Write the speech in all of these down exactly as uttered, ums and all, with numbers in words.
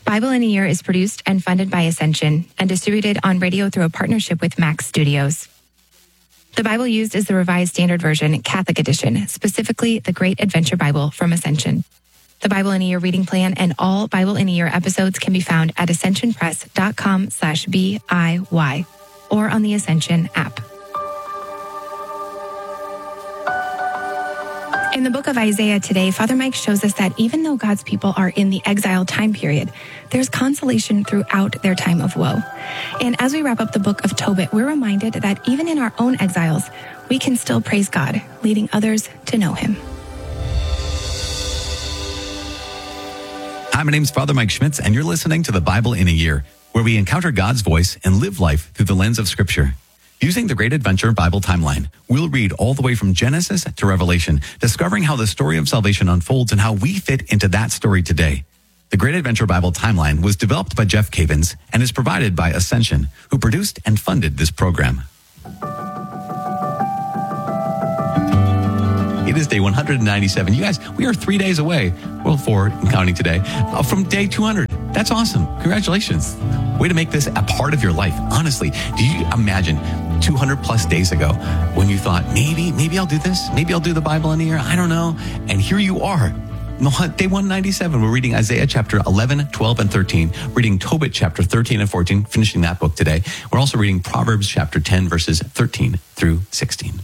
Bible in a Year is produced and funded by Ascension and distributed on radio through a partnership with Max Studios. The Bible used is the Revised Standard Version, Catholic Edition, specifically the Great Adventure Bible from Ascension. The Bible in a Year reading plan and all Bible in a Year episodes can be found at ascensionpress.com slash BIY or on the Ascension app. In the book of Isaiah today, Father Mike shows us that even though God's people are in the exile time period, there's consolation throughout their time of woe. And as we wrap up the book of Tobit, we're reminded that even in our own exiles, we can still praise God, leading others to know him. Hi, my name is Father Mike Schmitz, and you're listening to the Bible in a Year, where we encounter God's voice and live life through the lens of Scripture. Using the Great Adventure Bible timeline, we'll read all the way from Genesis to Revelation, discovering how the story of salvation unfolds and how we fit into that story today. The Great Adventure Bible timeline was developed by Jeff Cavins and is provided by Ascension, who produced and funded this program. It is day one hundred ninety-seven. You guys, we are three days away, well, four and counting today, from day two hundred. That's awesome. Congratulations. Way to make this a part of your life. Honestly, do you imagine two hundred plus days ago when you thought, maybe, maybe I'll do this. Maybe I'll do the Bible in a year. I don't know. And here you are. Day one ninety-seven, we're reading Isaiah chapter eleven, twelve, and thirteen, reading Tobit chapter thirteen and fourteen, finishing that book today. We're also reading Proverbs chapter ten, verses thirteen through sixteen.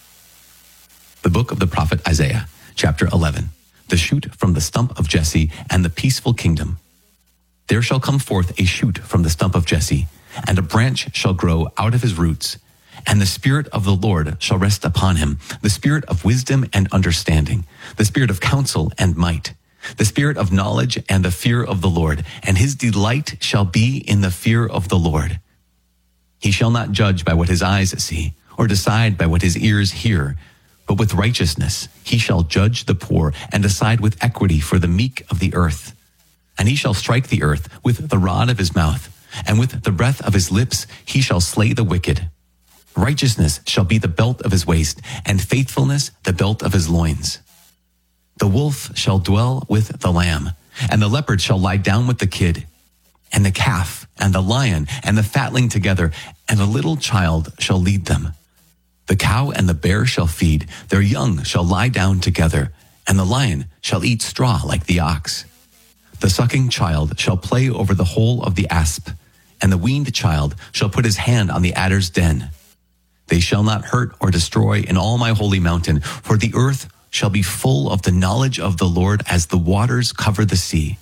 The book of the prophet Isaiah, chapter eleven, the shoot from the stump of Jesse and the peaceful kingdom. There shall come forth a shoot from the stump of Jesse, and a branch shall grow out of his roots. And the Spirit of the Lord shall rest upon him, the Spirit of wisdom and understanding, the Spirit of counsel and might, the Spirit of knowledge and the fear of the Lord, and his delight shall be in the fear of the Lord. He shall not judge by what his eyes see, or decide by what his ears hear, but with righteousness he shall judge the poor and decide with equity for the meek of the earth. And he shall strike the earth with the rod of his mouth, and with the breath of his lips he shall slay the wicked. Righteousness shall be the belt of his waist, and faithfulness the belt of his loins. The wolf shall dwell with the lamb, and the leopard shall lie down with the kid, and the calf, and the lion, and the fatling together, and a little child shall lead them. The cow and the bear shall feed, their young shall lie down together, and the lion shall eat straw like the ox. The sucking child shall play over the hole of the asp, and the weaned child shall put his hand on the adder's den. They shall not hurt or destroy in all my holy mountain, for the earth shall be full of the knowledge of the Lord as the waters cover the sea.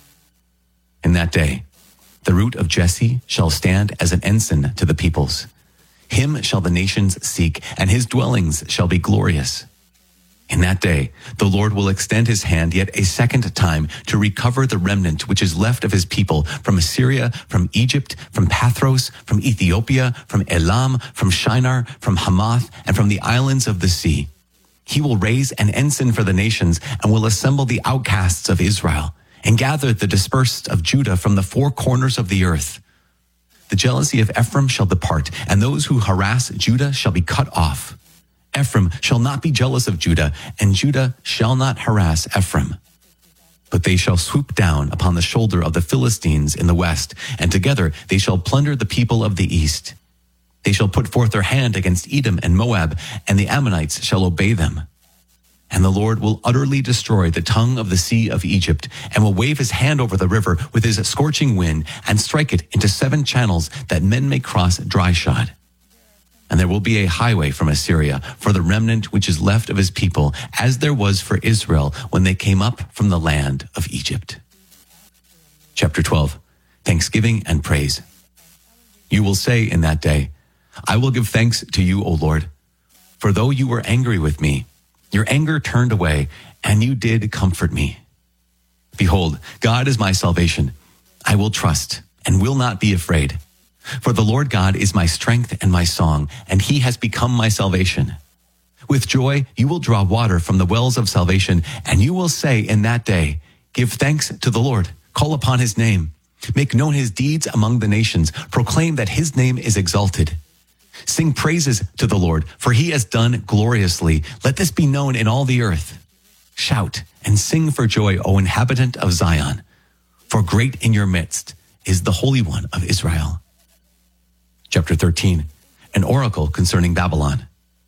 In that day, the root of Jesse shall stand as an ensign to the peoples. Him shall the nations seek, and his dwellings shall be glorious. In that day, the Lord will extend his hand yet a second time to recover the remnant which is left of his people from Assyria, from Egypt, from Pathros, from Ethiopia, from Elam, from Shinar, from Hamath, and from the islands of the sea. He will raise an ensign for the nations and will assemble the outcasts of Israel and gather the dispersed of Judah from the four corners of the earth. The jealousy of Ephraim shall depart, and those who harass Judah shall be cut off. Ephraim shall not be jealous of Judah, and Judah shall not harass Ephraim. But they shall swoop down upon the shoulder of the Philistines in the west, and together they shall plunder the people of the east. They shall put forth their hand against Edom and Moab, and the Ammonites shall obey them. And the Lord will utterly destroy the tongue of the sea of Egypt, and will wave his hand over the river with his scorching wind, and strike it into seven channels, that men may cross dry-shod. And there will be a highway from Assyria for the remnant which is left of his people, as there was for Israel when they came up from the land of Egypt. Chapter twelve, Thanksgiving and Praise. You will say in that day, I will give thanks to you, O Lord, for though you were angry with me, your anger turned away, and you did comfort me. Behold, God is my salvation. I will trust and will not be afraid. For the Lord God is my strength and my song, and he has become my salvation. With joy you will draw water from the wells of salvation, and you will say in that day, give thanks to the Lord, call upon his name. Make known his deeds among the nations, proclaim that his name is exalted. Sing praises to the Lord, for he has done gloriously. Let this be known in all the earth. Shout and sing for joy, O inhabitant of Zion. for great in your midst is the Holy One of Israel. Chapter thirteen, an oracle concerning Babylon.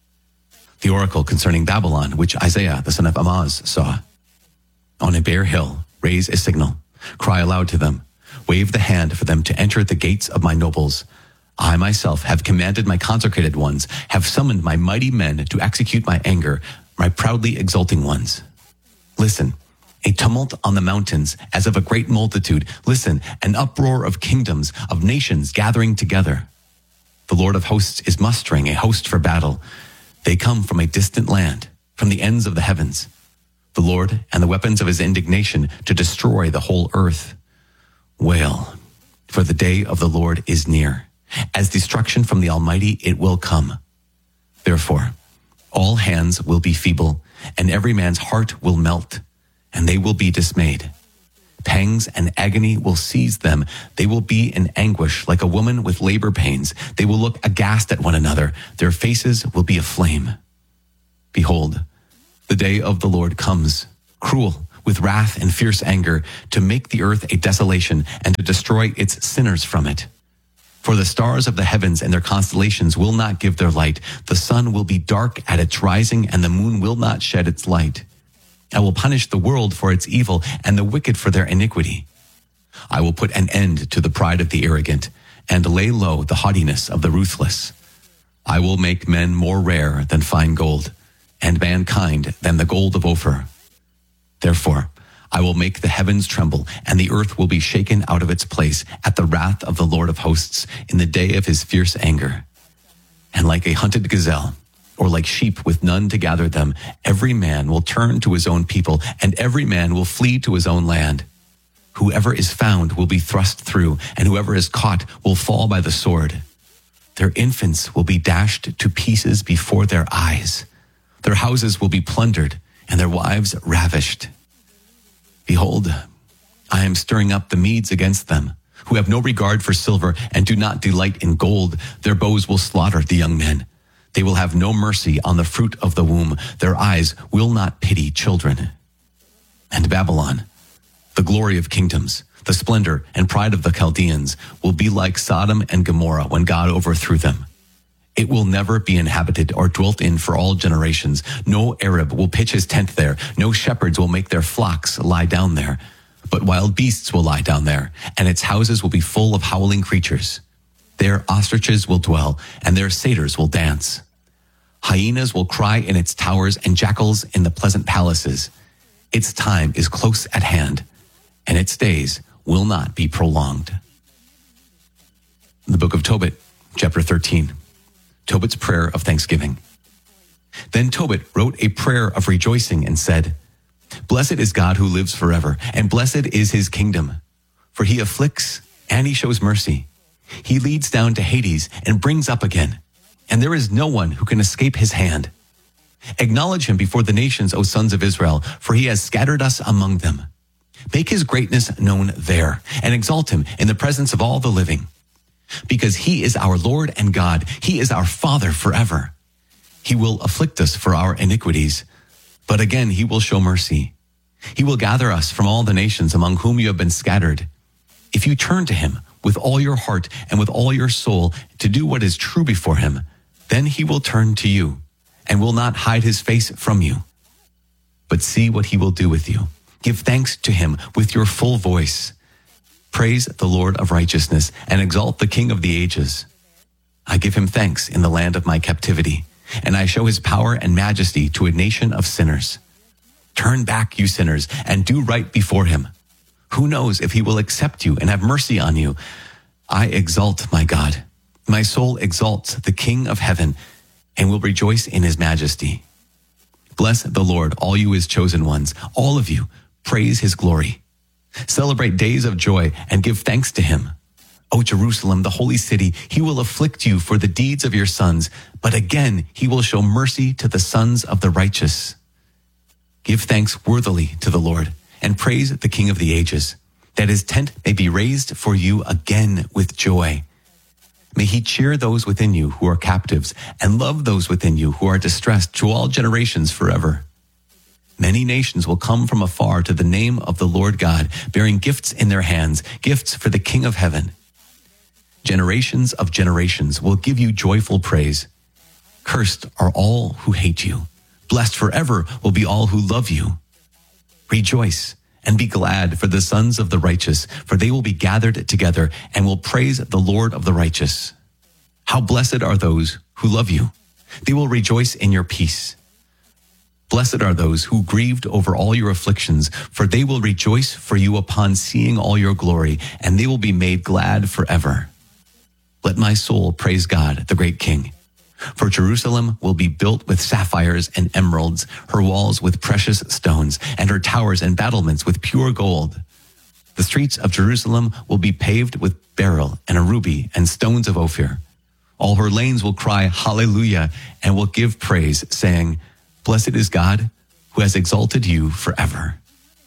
The oracle concerning Babylon, which Isaiah the son of Amoz saw. On a bare hill, raise a signal, cry aloud to them, wave the hand for them to enter the gates of my nobles. I myself have commanded my consecrated ones, have summoned my mighty men to execute my anger, my proudly exulting ones. Listen, a tumult on the mountains as of a great multitude. Listen, an uproar of kingdoms, of nations gathering together. The Lord of hosts is mustering a host for battle. They come from a distant land, from the ends of the heavens. The Lord and the weapons of his indignation to destroy the whole earth. Wail, for the day of the Lord is near. As destruction from the Almighty it will come. Therefore, all hands will be feeble, and every man's heart will melt, and they will be dismayed. Pangs and agony will seize them. They will be in anguish like a woman with labor pains. They will look aghast at one another. Their faces will be aflame. Behold, the day of the Lord comes, cruel, with wrath and fierce anger, to make the earth a desolation and to destroy its sinners from it. For the stars of the heavens and their constellations will not give their light. The sun will be dark at its rising, and the moon will not shed its light. I will punish the world for its evil and the wicked for their iniquity. I will put an end to the pride of the arrogant and lay low the haughtiness of the ruthless. I will make men more rare than fine gold, and mankind than the gold of Ophir. Therefore, I will make the heavens tremble, and the earth will be shaken out of its place at the wrath of the Lord of hosts in the day of his fierce anger. And like a hunted gazelle, or like sheep with none to gather them, every man will turn to his own people, and every man will flee to his own land. Whoever is found will be thrust through, and whoever is caught will fall by the sword. Their infants will be dashed to pieces before their eyes. Their houses will be plundered, and their wives ravished. Behold, I am stirring up the Medes against them, who have no regard for silver and do not delight in gold. Their bows will slaughter the young men. They will have no mercy on the fruit of the womb. Their eyes will not pity children. And Babylon, the glory of kingdoms, the splendor and pride of the Chaldeans, will be like Sodom and Gomorrah when God overthrew them. It will never be inhabited or dwelt in for all generations. No Arab will pitch his tent there. No shepherds will make their flocks lie down there. But wild beasts will lie down there, and its houses will be full of howling creatures. There ostriches will dwell, and their satyrs will dance. Hyenas will cry in its towers, and jackals in the pleasant palaces. Its time is close at hand, and its days will not be prolonged. The book of Tobit, chapter thirteen. Tobit's prayer of thanksgiving. Then Tobit wrote a prayer of rejoicing and said, Blessed is God who lives forever, and blessed is his kingdom. For he afflicts and he shows mercy. He leads down to Hades and brings up again, and there is no one who can escape his hand. Acknowledge him before the nations, O sons of Israel, for he has scattered us among them. Make his greatness known there, and exalt him in the presence of all the living. Because he is our Lord and God, he is our Father forever. He will afflict us for our iniquities, but again he will show mercy. He will gather us from all the nations among whom you have been scattered. If you turn to him with all your heart and with all your soul to do what is true before him, then he will turn to you and will not hide his face from you. But see what he will do with you. Give thanks to him with your full voice. Praise the Lord of righteousness and exalt the King of the ages. I give him thanks in the land of my captivity, and I show his power and majesty to a nation of sinners. Turn back, you sinners, and do right before him. Who knows if he will accept you and have mercy on you? I exalt my God. My soul exalts the King of heaven and will rejoice in his majesty. Bless the Lord, all you his chosen ones, all of you. Praise his glory. Celebrate days of joy and give thanks to him. O Jerusalem, the holy city, he will afflict you for the deeds of your sons, but again he will show mercy to the sons of the righteous. Give thanks worthily to the Lord and praise the King of the ages, that his tent may be raised for you again with joy. May he cheer those within you who are captives and love those within you who are distressed to all generations forever. Many nations will come from afar to the name of the Lord God, bearing gifts in their hands, gifts for the King of heaven. Generations of generations will give you joyful praise. Cursed are all who hate you. Blessed forever will be all who love you. Rejoice and be glad for the sons of the righteous, for they will be gathered together and will praise the Lord of the righteous. How blessed are those who love you. They will rejoice in your peace. Blessed are those who grieved over all your afflictions, for they will rejoice for you upon seeing all your glory, and they will be made glad forever. Let my soul praise God, the great King. For Jerusalem will be built with sapphires and emeralds, her walls with precious stones, and her towers and battlements with pure gold. The streets of Jerusalem will be paved with beryl and a ruby and stones of Ophir. All her lanes will cry hallelujah and will give praise, saying, Blessed is God who has exalted you forever.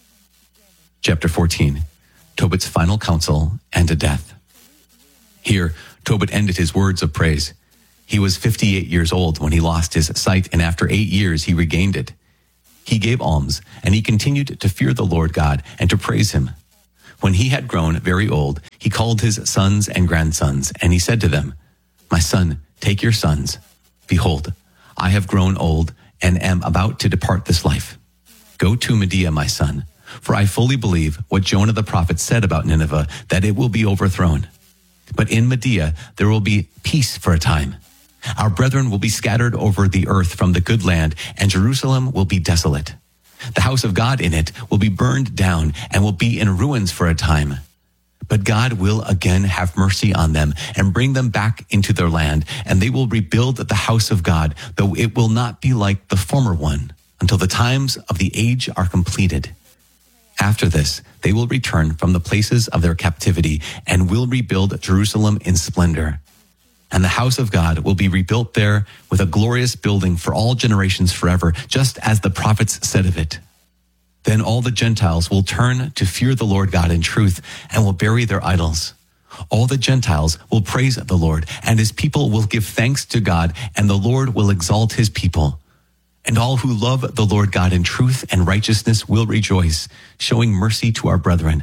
Chapter fourteen, Tobit's final counsel and a death. Here, Tobit ended his words of praise. He was fifty-eight years old when he lost his sight, and after eight years he regained it. He gave alms, and he continued to fear the Lord God and to praise him. When he had grown very old, he called his sons and grandsons, and he said to them, My son, take your sons. Behold, I have grown old and am about to depart this life. Go to Media, my son, for I fully believe what Jonah the prophet said about Nineveh, that it will be overthrown. But in Media there will be peace for a time. Our brethren will be scattered over the earth from the good land, and Jerusalem will be desolate. The house of God in it will be burned down and will be in ruins for a time. But God will again have mercy on them and bring them back into their land, and they will rebuild the house of God, though it will not be like the former one, until the times of the age are completed. After this, they will return from the places of their captivity and will rebuild Jerusalem in splendor. And the house of God will be rebuilt there with a glorious building for all generations forever, just as the prophets said of it. Then all the Gentiles will turn to fear the Lord God in truth and will bury their idols. All the Gentiles will praise the Lord, and his people will give thanks to God, and the Lord will exalt his people. And all who love the Lord God in truth and righteousness will rejoice, showing mercy to our brethren.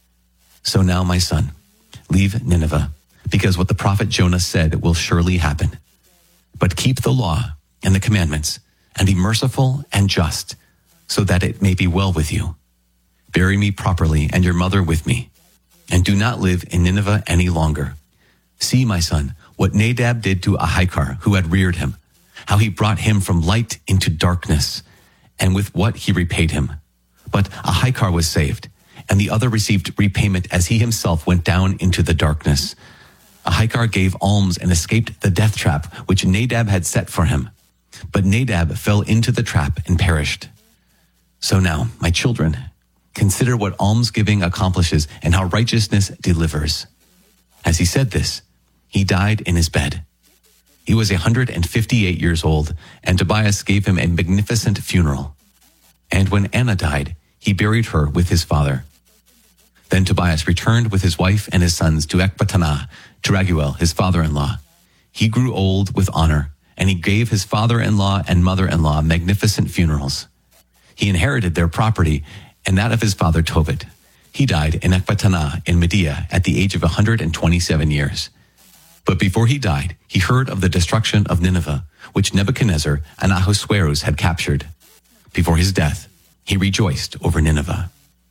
So now, my son, leave Nineveh, because what the prophet Jonah said will surely happen. But keep the law and the commandments, and be merciful and just, so that it may be well with you. Bury me properly and your mother with me, and do not live in Nineveh any longer. See, my son, what Nadab did to Ahikar, who had reared him, how he brought him from light into darkness, and with what he repaid him. But Ahikar was saved, and the other received repayment as he himself went down into the darkness. Ahikar gave alms and escaped the death trap which Nadab had set for him. But Nadab fell into the trap and perished. So now, my children, consider what almsgiving accomplishes and how righteousness delivers. As he said this, he died in his bed. He was one hundred fifty-eight years old, and Tobias gave him a magnificent funeral. And when Anna died, he buried her with his father. Then Tobias returned with his wife and his sons to Ecbatana, to Raguel, his father-in-law. He grew old with honor, and he gave his father-in-law and mother-in-law magnificent funerals. He inherited their property and that of his father Tobit. He died in Ecbatana in Media at the age of one hundred twenty-seven years. But before he died, he heard of the destruction of Nineveh, which Nebuchadnezzar and Ahasuerus had captured. Before his death, he rejoiced over Nineveh.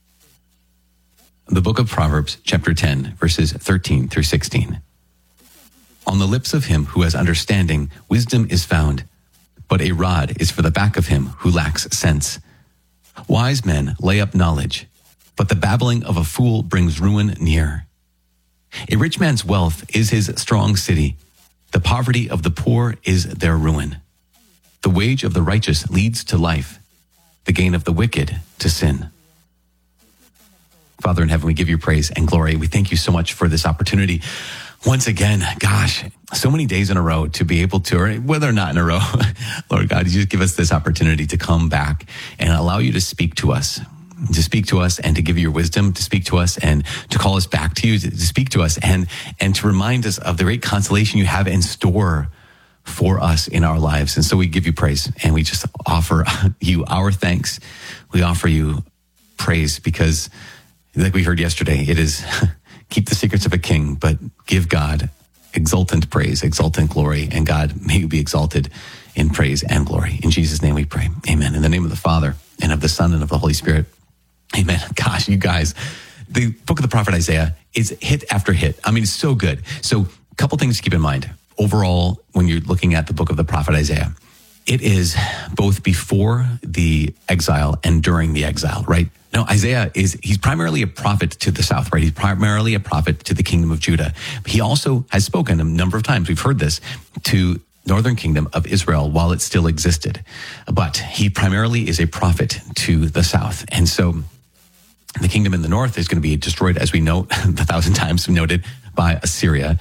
The book of Proverbs, chapter ten, verses thirteen through sixteen. On the lips of him who has understanding, wisdom is found, but a rod is for the back of him who lacks sense. Wise men lay up knowledge, but the babbling of a fool brings ruin near. A rich man's wealth is his strong city. The poverty of the poor is their ruin. The wage of the righteous leads to life, the gain of the wicked to sin. Father in heaven, we give you praise and glory. We thank you so much for this opportunity. Once again, gosh, so many days in a row to be able to, or whether or not in a row, Lord God, you just give us this opportunity to come back and allow you to speak to us, to speak to us and to give you your wisdom, to speak to us and to call us back to you, to, to speak to us and, and to remind us of the great consolation you have in store for us in our lives. And so we give you praise, and we just offer you our thanks. We offer you praise because, like we heard yesterday, it is keep the secrets of a king, but give God exultant praise, exultant glory, and God, may you be exalted in praise and glory. In Jesus' name we pray. Amen. In the name of the Father, and of the Son, and of the Holy Spirit. Amen. Gosh, you guys, the book of the prophet Isaiah is hit after hit. I mean, it's so good. So a couple things to keep in mind. Overall, when you're looking at the book of the prophet Isaiah, it is both before the exile and during the exile, right? No, Isaiah is, he's primarily a prophet to the south, right? He's primarily a prophet to the kingdom of Judah. He also has spoken a number of times, we've heard this, to northern kingdom of Israel while it still existed. But he primarily is a prophet to the south. And so the kingdom in the north is going to be destroyed, as we know, a thousand times noted, by Assyria.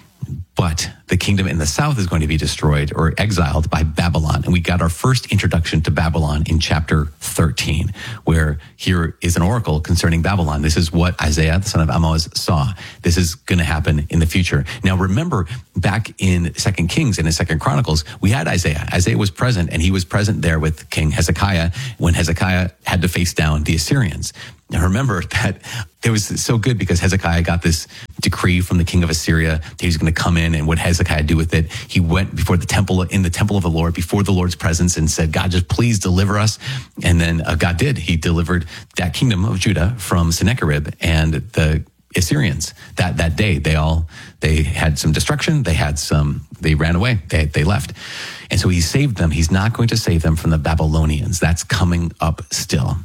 But the kingdom in the south is going to be destroyed or exiled by Babylon. And we got our first introduction to Babylon in chapter thirteen, where here is an oracle concerning Babylon. This is what Isaiah, the son of Amoz, saw. This is going to happen in the future. Now, remember, back in Second Kings and in Second Chronicles, we had Isaiah. Isaiah was present, and he was present there with King Hezekiah when Hezekiah had to face down the Assyrians. Now, remember that it was so good because Hezekiah got this decree from the king of Assyria that he's going to come in, and what Hezekiah do with it? He went before the temple, in the temple of the Lord, before the Lord's presence, and said, God, just please deliver us. And then uh, God did. He delivered that kingdom of Judah from Sennacherib and the Assyrians. That that day, they all, they had some destruction. They had some, they ran away. They, they left. And so he saved them. He's not going to save them from the Babylonians. That's coming up still.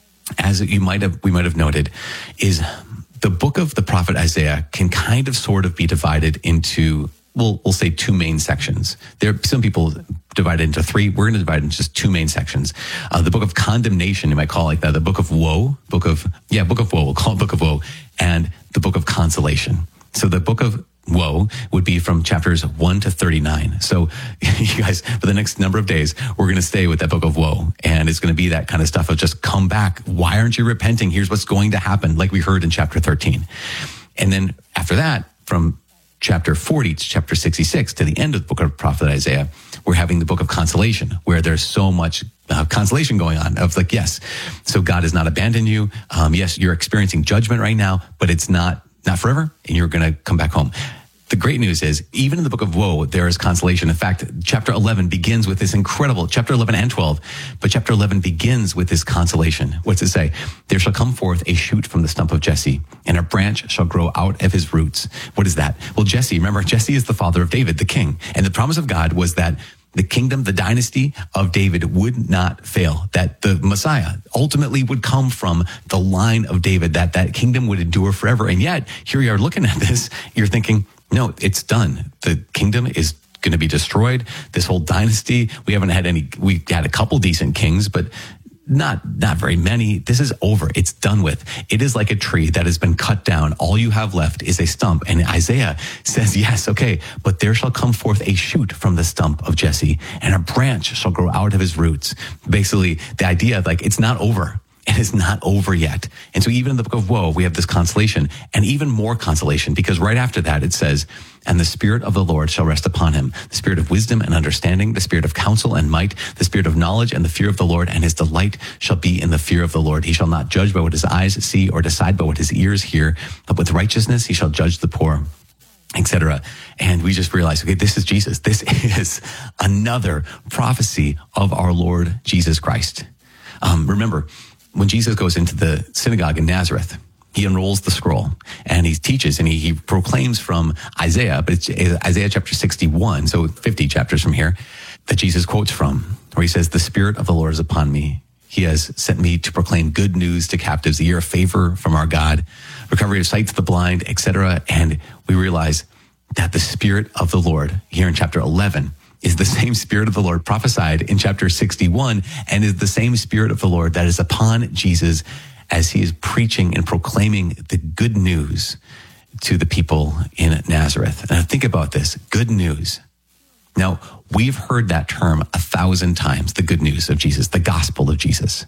As you might have, we might have noted, is the book of the prophet Isaiah can kind of sort of be divided into, we'll, we'll say two main sections. There, some people divide it into three. We're going to divide it into just two main sections. Uh, the book of condemnation, you might call it like that. The book of woe, book of, yeah, book of woe, we'll call it book of woe, and the book of consolation. So the book of woe would be from chapters one to thirty-nine. So you guys, for the next number of days, we're going to stay with that book of woe. And it's going to be that kind of stuff of just come back. Why aren't you repenting? Here's what's going to happen, like we heard in chapter thirteen. And then after that, from chapter forty to chapter sixty-six, to the end of the book of prophet Isaiah, we're having the book of consolation, where there's so much uh, consolation going on. Of like, yes, so God has not abandoned you. Um, yes, you're experiencing judgment right now, but it's not not forever, and you're going to come back home. The great news is, even in the book of woe, there is consolation. In fact, chapter eleven begins with this incredible, chapter eleven and twelve, but chapter eleven begins with this consolation. What's it say? There shall come forth a shoot from the stump of Jesse, and a branch shall grow out of his roots. What is that? Well, Jesse, remember, Jesse is the father of David, the king. And the promise of God was that the kingdom, the dynasty of David would not fail, that the Messiah ultimately would come from the line of David, that that kingdom would endure forever. And yet, here you are looking at this, you're thinking, no, it's done. The kingdom is going to be destroyed. This whole dynasty, we haven't had any, we had a couple decent kings, but not, not very many. This is over. It's done with. It is like a tree that has been cut down. All you have left is a stump. And Isaiah says, yes, okay, but there shall come forth a shoot from the stump of Jesse, and a branch shall grow out of his roots. Basically, the idea, like, it's not over. It is not over yet. And so even in the book of woe, we have this consolation, and even more consolation, because right after that it says, and the Spirit of the Lord shall rest upon him, the Spirit of wisdom and understanding, the Spirit of counsel and might, the Spirit of knowledge and the fear of the Lord, and his delight shall be in the fear of the Lord. He shall not judge by what his eyes see or decide by what his ears hear, but with righteousness he shall judge the poor, et cetera. And we just realized, okay, this is Jesus. This is another prophecy of our Lord Jesus Christ. Um, remember, when Jesus goes into the synagogue in Nazareth, he unrolls the scroll and he teaches and he, he proclaims from Isaiah, but it's Isaiah chapter sixty-one, so fifty chapters from here, that Jesus quotes from, where he says, the Spirit of the Lord is upon me. He has sent me to proclaim good news to captives, a year of favor from our God, recovery of sight to the blind, et cetera. And we realize that the Spirit of the Lord here in chapter eleven is the same Spirit of the Lord prophesied in chapter sixty-one, and is the same Spirit of the Lord that is upon Jesus as he is preaching and proclaiming the good news to the people in Nazareth. Now think about this, good news. Now, we've heard that term a thousand times, the good news of Jesus, the gospel of Jesus.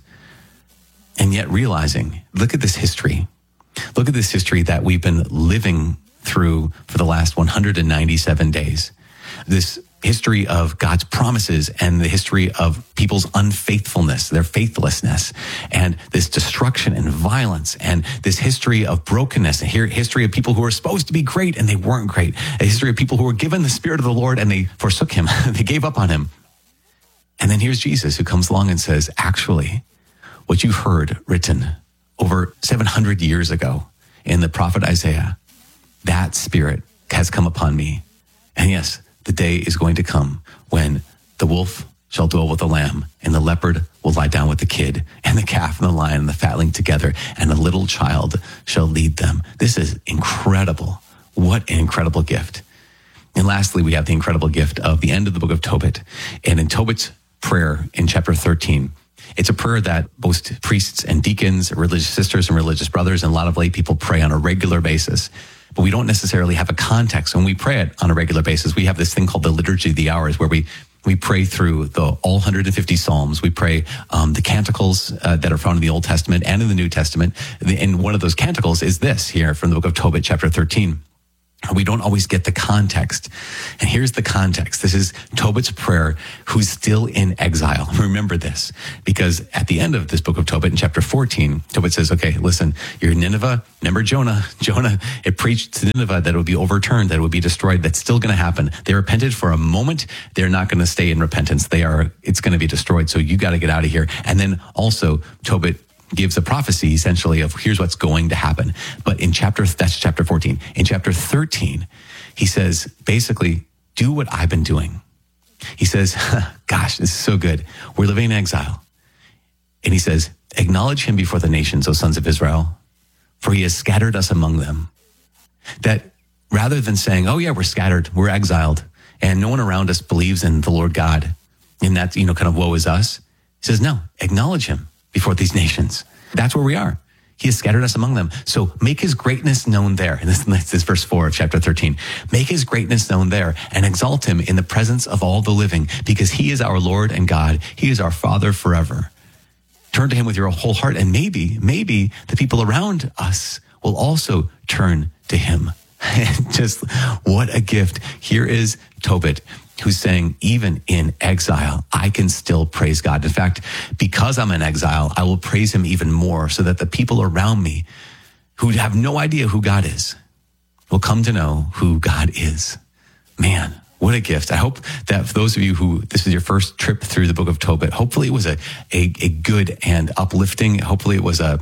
And yet realizing, look at this history. Look at this history that we've been living through for the last one hundred ninety-seven days. This history of God's promises and the history of people's unfaithfulness, their faithlessness, and this destruction and violence, and this history of brokenness, a history of people who were supposed to be great and they weren't great, a history of people who were given the Spirit of the Lord and they forsook him, they gave up on him. And then here's Jesus who comes along and says, actually, what you've heard written over seven hundred years ago in the prophet Isaiah, that Spirit has come upon me. And yes, the day is going to come when the wolf shall dwell with the lamb, and the leopard will lie down with the kid, and the calf and the lion and the fatling together, and a little child shall lead them. This is incredible. What an incredible gift. And lastly, we have the incredible gift of the end of the book of Tobit. And in Tobit's prayer in chapter thirteen, it's a prayer that most priests and deacons, religious sisters and religious brothers, and a lot of lay people pray on a regular basis. But we don't necessarily have a context. When we pray it on a regular basis, we have this thing called the Liturgy of the Hours, where we we pray through the all one hundred fifty Psalms. We pray um, the canticles uh, that are found in the Old Testament and in the New Testament. And one of those canticles is this here from the book of Tobit, chapter thirteen. We don't always get the context. And here's the context. This is Tobit's prayer, who's still in exile. Remember this, because at the end of this book of Tobit in chapter fourteen, Tobit says, okay, listen, you're in Nineveh. Remember Jonah. Jonah, it preached to Nineveh that it would be overturned, that it would be destroyed. That's still going to happen. They repented for a moment. They're not going to stay in repentance. They are, it's going to be destroyed. So you got to get out of here. And then also Tobit gives a prophecy essentially of here's what's going to happen. But in chapter, that's chapter fourteen. In chapter thirteen, he says, basically, do what I've been doing. He says, gosh, this is so good. We're living in exile. And he says, acknowledge him before the nations, O sons of Israel, for he has scattered us among them. That rather than saying, oh yeah, we're scattered, we're exiled, and no one around us believes in the Lord God, and that, you know, kind of woe is us. He says, no, acknowledge him before these nations. That's where we are. He has scattered us among them. So make his greatness known there. And this, this is verse four of chapter thirteen. Make his greatness known there and exalt him in the presence of all the living, because he is our Lord and God. He is our Father forever. Turn to him with your whole heart, and maybe, maybe the people around us will also turn to him. Just what a gift. Here is Tobit, who's saying, even in exile, I can still praise God. In fact, because I'm in exile, I will praise him even more, so that the people around me who have no idea who God is will come to know who God is. Man, what a gift. I hope that for those of you who, this is your first trip through the book of Tobit, hopefully it was a, a, a good and uplifting, hopefully it was a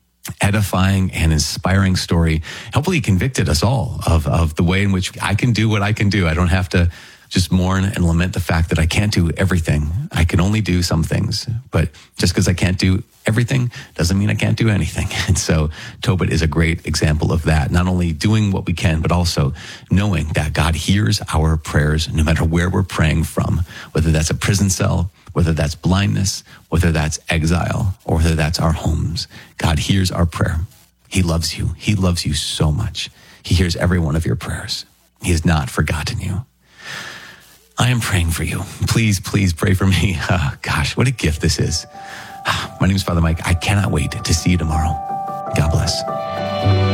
edifying and inspiring story. Hopefully it convicted us all of, of the way in which I can do what I can do. I don't have to just mourn and lament the fact that I can't do everything. I can only do some things. But just because I can't do everything doesn't mean I can't do anything. And so Tobit is a great example of that. Not only doing what we can, but also knowing that God hears our prayers no matter where we're praying from, whether that's a prison cell, whether that's blindness, whether that's exile, or whether that's our homes. God hears our prayer. He loves you. He loves you so much. He hears every one of your prayers. He has not forgotten you. I am praying for you. Please, please pray for me. Oh, gosh, what a gift this is. My name is Father Mike. I cannot wait to see you tomorrow. God bless.